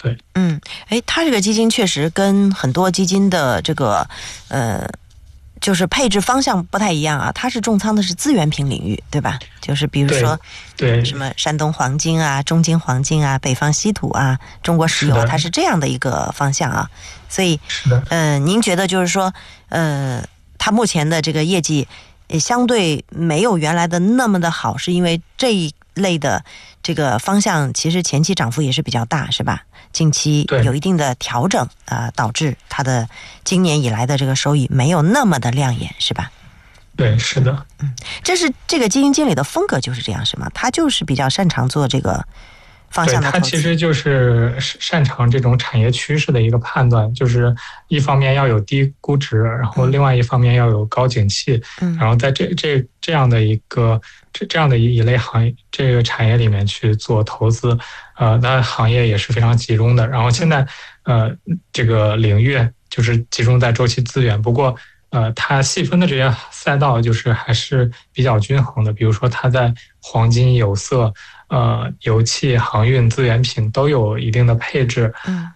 对， 它这个基金确实跟很多基金的这个就是配置方向不太一样啊，它是重仓的是资源品领域，对吧？就是比如说对什么山东黄金啊、中金黄金啊、北方稀土啊、中国石油，它是这样的一个方向啊。所以您觉得就是说它目前的这个业绩相对没有原来的那么的好，是因为这一类的这个方向其实前期涨幅也是比较大，是吧？近期有一定的调整导致它的今年以来的这个收益没有那么的亮眼，是吧？ 对，是的。 这是这个基金经理的风格就是这样，是吗？他就是比较擅长做这个方向的投资。 对，他其实就是擅长这种产业趋势的一个判断，就是一方面要有低估值，然后另外一方面要有高景气，然后在这样的一类行业这个产业里面去做投资，那行业也是非常集中的。然后现在这个领域就是集中在周期资源，不过它细分的这些赛道就是还是比较均衡的，比如说它在黄金、有色、油气、航运、资源品都有一定的配置。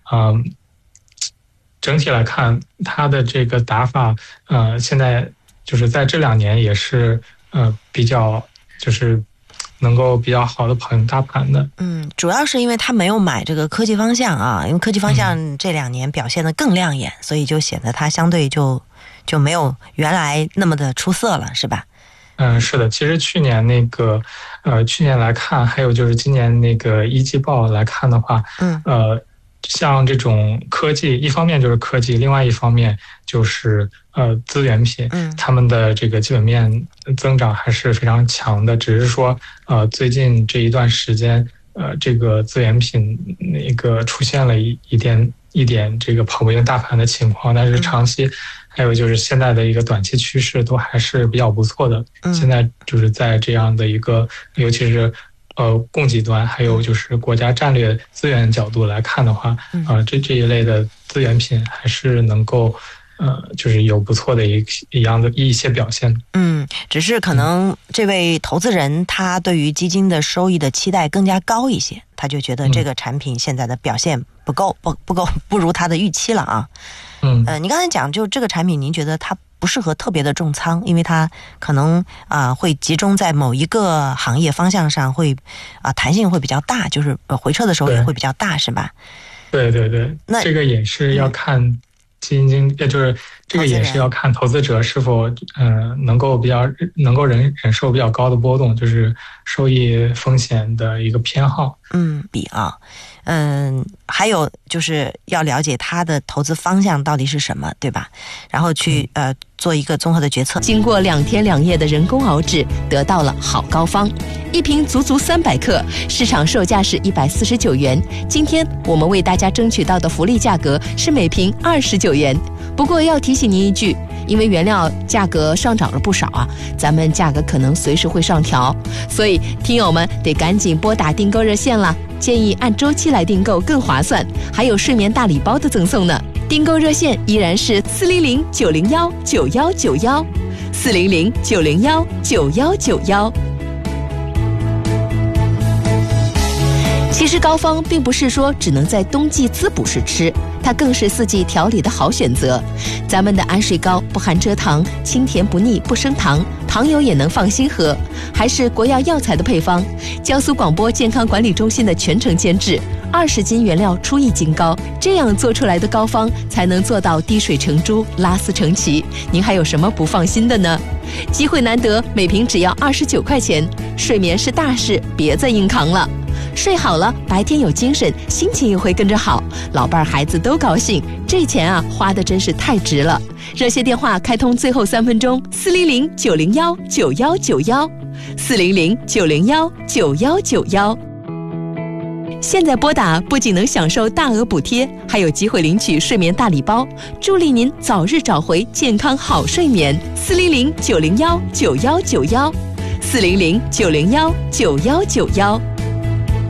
整体来看，它的这个打法，现在就是在这2年也是比较就是能够比较好的跑赢大盘的。 主要是因为它没有买这个科技方向啊，因为科技方向这2年表现得更亮眼，所以就显得它相对就没有原来那么的出色了，是吧？ 是的，其实去年来看，还有就是今年那个一季报来看的话，像这种科技，一方面就是科技，另外一方面就是资源品，他们的这个基本面增长还是非常强的，只是说最近这一段时间这个资源品那个出现了一点这个跑不赢大盘的情况，但是长期还有就是现在的一个短期趋势都还是比较不错的。现在就是在这样的一个尤其是供给端还有就是国家战略资源角度来看的话，这一类的资源品还是能够就是有不错的一些表现。 只是可能这位投资人他对于基金的收益的期待更加高一些，他就觉得这个产品现在的表现不够，不如他的预期了啊。你刚才讲就这个产品，您觉得它不适合特别的重仓，因为它可能会集中在某一个行业方向上，会弹性会比较大，就是回撤的时候也会比较大，是吧？ 对对对，那这个也是要看基金经理，就是这个也是要看投资者是否能够忍受比较高的波动，就是收益风险的一个偏好。 还有就是要了解他的投资方向到底是什么，对吧？然后去做一个综合的决策。 经过2天2夜的人工熬制，得到了好膏方，一瓶足足300克，市场售价是149元。今天我们为大家争取到的福利价格是每瓶29元。不过要提醒您一句，因为原料价格上涨了不少啊，咱们价格可能随时会上调，所以听友们得赶紧拨打订购热线了。建议按周期来订购更划算，还有睡眠大礼包的赠送呢。订购热线依然是400-901-9191，400-901-9191。其实膏方并不是说只能在冬季滋补时吃，它更是4季调理的好选择。咱们的安睡膏不含蔗糖，清甜不腻，不升糖，糖友也能放心喝，还是国药药材的配方，江苏广播健康管理中心的全程监制，20斤原料出1斤膏，这样做出来的膏方才能做到滴水成珠，拉丝成奇。您还有什么不放心的呢？机会难得，每瓶只要29块钱，睡眠是大事，别再硬扛了。睡好了，白天有精神，心情也会跟着好，老伴孩子都高兴，这钱啊花的真是太值了。热线电话开通最后3分钟，400-901-9191，400-901-9191。现在拨打不仅能享受大额补贴，还有机会领取睡眠大礼包，助力您早日找回健康好睡眠。400-901-9191，400-901-9191。